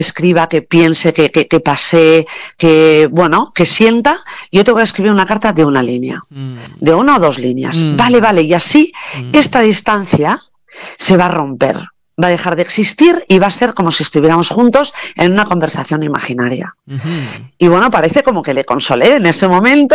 escriba, que piense, que pasee, que sienta. Yo tengo que escribir una carta de una línea, de 1 o 2 líneas. Vale, y así esta distancia se va a romper, va a dejar de existir y va a ser como si estuviéramos juntos en una conversación imaginaria. Y bueno, parece como que le consolé en ese momento.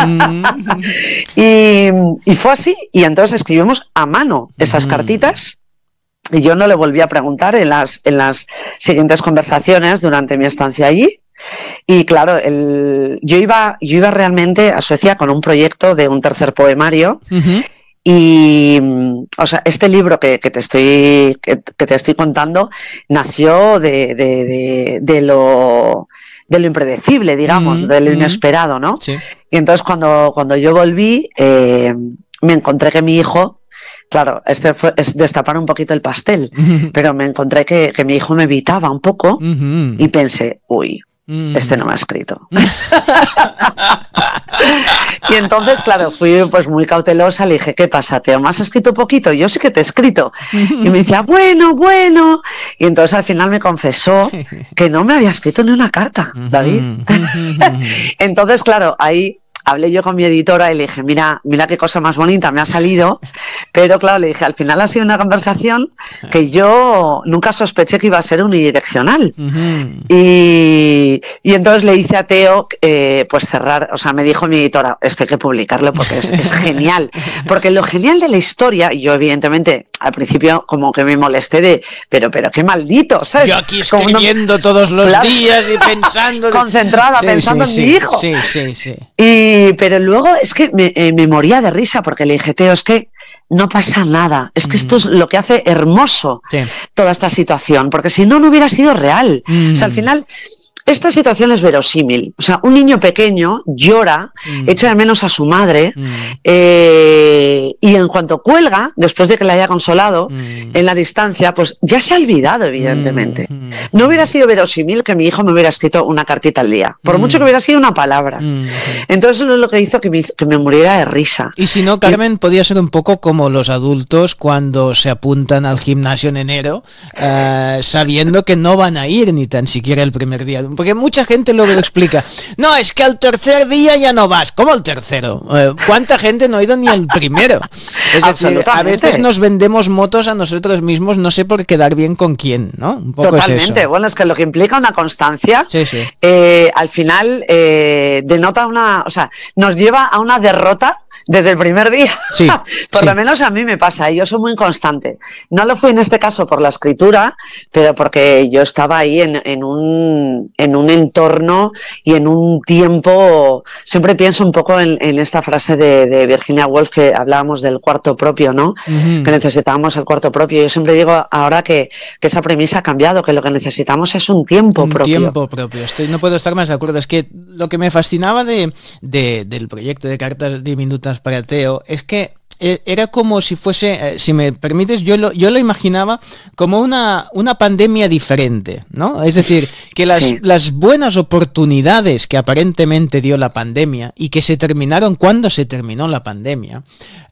y fue así, y entonces escribimos a mano esas cartitas. Y yo no le volví a preguntar en las siguientes conversaciones durante mi estancia allí. Y claro, yo iba realmente a Suecia con un proyecto de un tercer poemario. Y, o sea, este libro que te estoy contando nació de lo impredecible, digamos, de lo inesperado, ¿no? Sí. Y entonces cuando yo volví, me encontré que mi hijo... Claro, es destapar un poquito el pastel, pero me encontré que mi hijo me evitaba un poco y pensé, uy, este no me ha escrito. Y entonces, claro, fui pues muy cautelosa, le dije, ¿qué pasa, Teo? ¿Me has escrito poquito? Yo sí que te he escrito. Y me decía, bueno. Y entonces al final me confesó que no me había escrito ni una carta, David. Entonces, claro, ahí... hablé yo con mi editora y le dije, mira qué cosa más bonita me ha salido, pero claro, le dije, al final ha sido una conversación que yo nunca sospeché que iba a ser unidireccional. Y entonces le hice a Teo pues cerrar, o sea, me dijo mi editora, esto hay que publicarlo porque es genial, porque lo genial de la historia, y yo evidentemente al principio como que me molesté pero qué maldito, ¿sabes? Yo aquí escribiendo todos los días y pensando... Concentrada, pensando en mi hijo. Sí. Pero luego es que me moría de risa porque le dije, Teo, es que no pasa nada, es que esto es lo que hace hermoso toda esta situación, porque si no hubiera sido real. O sea, al final... esta situación es verosímil. O sea, un niño pequeño llora, echa de menos a su madre, y en cuanto cuelga, después de que la haya consolado, en la distancia, pues ya se ha olvidado, evidentemente. No hubiera sido verosímil que mi hijo me hubiera escrito una cartita al día, por mucho que hubiera sido una palabra. Entonces eso es lo que hizo que me muriera de risa. Y si no, Carmen, podía ser un poco como los adultos cuando se apuntan al gimnasio en enero, sabiendo que no van a ir ni tan siquiera el primer día. Porque mucha gente luego lo explica. No, es que al tercer día ya no vas. ¿Cómo al tercero? ¿Cuánta gente no ha ido ni al primero? Es decir, a veces nos vendemos motos a nosotros mismos, no sé por quedar bien con quién, ¿no? Un poco totalmente. Es eso. Bueno, es que lo que implica una constancia, al final denota o sea, nos lleva a una derrota desde el primer día. Por lo menos a mí me pasa, yo soy muy constante. No lo fui en este caso por la escritura, pero porque yo estaba ahí en un entorno y en un tiempo. Siempre pienso un poco en esta frase de Virginia Woolf, que hablábamos del cuarto propio, ¿no? Que necesitábamos el cuarto propio. Yo siempre digo ahora que esa premisa ha cambiado, que lo que necesitamos es un tiempo propio. Un tiempo propio. No puedo estar más de acuerdo. Es que lo que me fascinaba del proyecto de Cartas Diminutas para Teo es que era como si fuese, si me permites, yo lo imaginaba como una pandemia diferente, ¿no? Es decir, que las buenas oportunidades que aparentemente dio la pandemia y que se terminaron cuando se terminó la pandemia,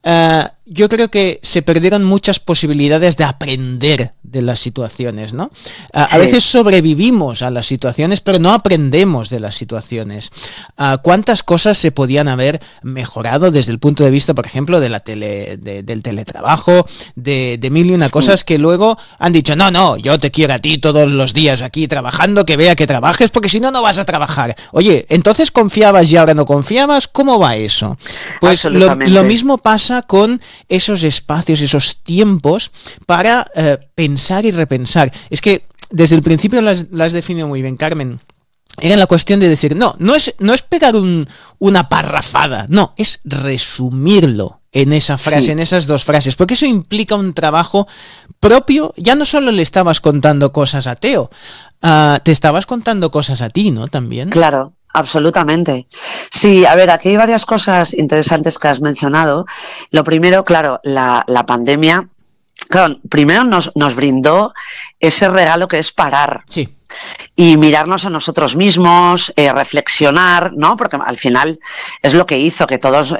yo creo que se perdieron muchas posibilidades de aprender de las situaciones, ¿no? A veces sobrevivimos a las situaciones, pero no aprendemos de las situaciones. ¿Cuántas cosas se podían haber mejorado desde el punto de vista, por ejemplo, de del teletrabajo, de mil y una cosas que luego han dicho, no, yo te quiero a ti todos los días aquí trabajando, que vea que trabajes, porque si no, no vas a trabajar. Oye, ¿entonces confiabas y ahora no confiabas? ¿Cómo va eso? Pues lo mismo pasa con esos espacios, esos tiempos para pensar y repensar. Es que desde el principio lo has definido muy bien, Carmen. Era la cuestión de decir, no es pegar una parrafada, no, es resumirlo en esa frase, en esas dos frases, porque eso implica un trabajo propio. Ya no solo le estabas contando cosas a Teo, te estabas contando cosas a ti, ¿no? También. Claro. Absolutamente. Sí, a ver, aquí hay varias cosas interesantes que has mencionado. Lo primero, claro, la pandemia, claro, primero nos brindó ese regalo que es parar. Sí. Y mirarnos a nosotros mismos, reflexionar, ¿no? Porque al final es lo que hizo que todos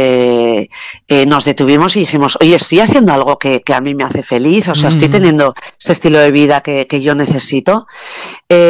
nos detuvimos y dijimos, oye, estoy haciendo algo que a mí me hace feliz, o sea, estoy teniendo este estilo de vida que yo necesito.